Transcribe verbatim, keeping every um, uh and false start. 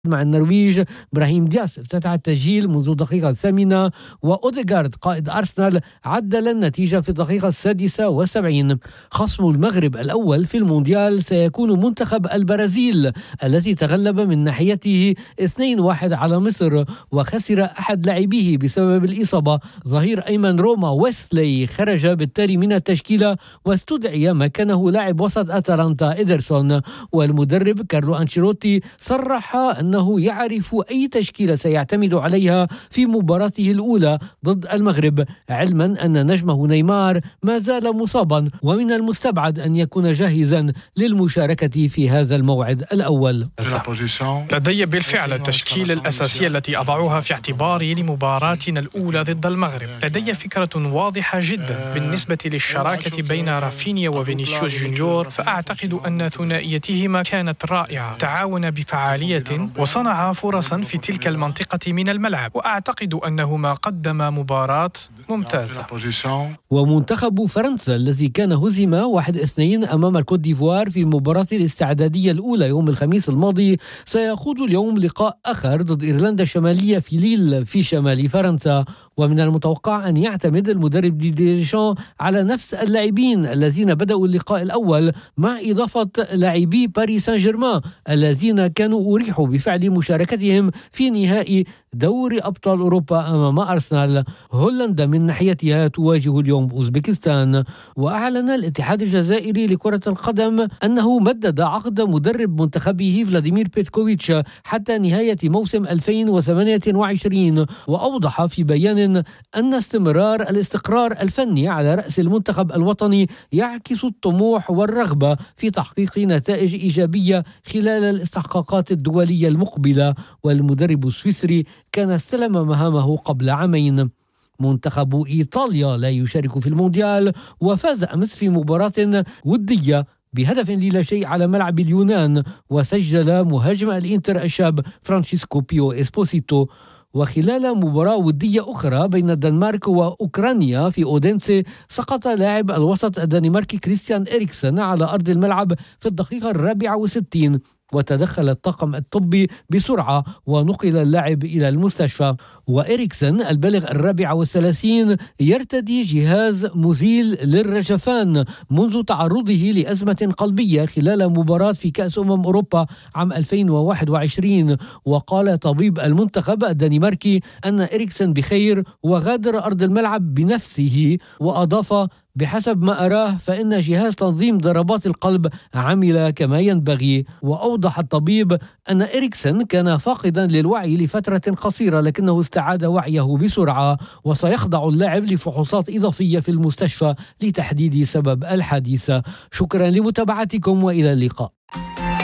مع النرويج. إبراهيم دياس افتتح التسجيل منذ الدقيقة الثامنة، وأوديغارد قائد أرسنال عدل النتيجة في الدقيقة السادسة والسبعين. خصم المغرب الأول في المونديال سيكون منتخب البرازيل الذي تغلب من ناحيته اثنين واحد على مصر، وخسر أحد لاعبيه بسبب الإصابة. ظهير أيمن روما ويسلي خرج بالتالي من التشكيلة، واستدعي مكانه لاعب وسط أتلانتا إيدرسون. والمدرب كارلو أنشيلوتي صرح أنه يعرف أي تشكيلة سيعتمد عليها في مباراته الأولى ضد المغرب، علما أن نجمه نيمار ما زال مصابا، ومن المستبعد أن يكون جاهزا للمشاركة في هذا الموعد الأول. لدي بالفعل التشكيلة الأساسية التي أضعها في اعتباري لمباراتنا الأولى ضد المغرب. لدي فكرة واضحة جدا بالنسبة للشراكة بين رافينيا وفينيسيوس جونيور، فأعتقد أن ثنائيتهما كانت رائعة، تعاون بفعالية وصنع فرصا في تلك المنطقة من الملعب، وأعتقد أنهما قدما مباراة ممتازة. ومنتخب فرنسا الذي كان هزم واحد اثنين أمام الكوت ديفوار في المباراة الاستعدادية الأولى يوم الخميس الماضي سيخوض اليوم لقاء آخر ضد إيرلندا الشمالية في ليل في شمال فرنسا. ومن المتوقع أن يعتمد المدرب ديدييه ديشامب على نفس اللاعبين الذين بدأوا اللقاء الأول، مع إضافة لاعبي باريس سان جيرمان الذين كانوا أريحوا بفعل مشاركتهم في نهائي دوري أبطال أوروبا أمام أرسنال. هولندا من ناحيتها تواجه اليوم أوزبكستان. وأعلن الاتحاد الجزائري لكرة القدم أنه مدد عقد مدرب منتخبه فلاديمير بيتكوفيتش حتى نهاية موسم ألفين وثمانية وعشرين، وأوضح في بيان أن استمرار الاستقرار الفني على رأس المنتخب الوطني يعكس الطموح والرغبة في تحقيق نتائج إيجابية خلال الاستحقاقات الدولية المقبلة. والمدرب السويسري كان استلم مهامه قبل عامين. منتخب إيطاليا لا يشارك في المونديال، وفاز أمس في مباراة ودية بهدف لا شيء على ملعب اليونان، وسجل مهاجم الإنتر الشاب فرانشيسكو بيو إسبوسيتو. وخلال مباراة ودية أخرى بين الدنمارك وأوكرانيا في أودنسي، سقط لاعب الوسط الدنماركي كريستيان إريكسن على أرض الملعب في الدقيقة الرابعة والستين، وتدخل الطاقم الطبي بسرعة ونقل اللاعب إلى المستشفى. وإريكسن البالغ الرابع والثلاثين يرتدي جهاز مزيل للرجفان منذ تعرضه لأزمة قلبية خلال مباراة في كأس أمم أوروبا عام ألفين وواحد وعشرين. وقال طبيب المنتخب الدنماركي أن إريكسن بخير وغادر أرض الملعب بنفسه، وأضاف: بحسب ما أراه فإن جهاز تنظيم ضربات القلب عمل كما ينبغي. وأوضح الطبيب أن إريكسن كان فاقدا للوعي لفترة قصيرة، لكنه استعاد وعيه بسرعة، وسيخضع اللاعب لفحوصات إضافية في المستشفى لتحديد سبب الحادث. شكرا لمتابعتكم وإلى اللقاء.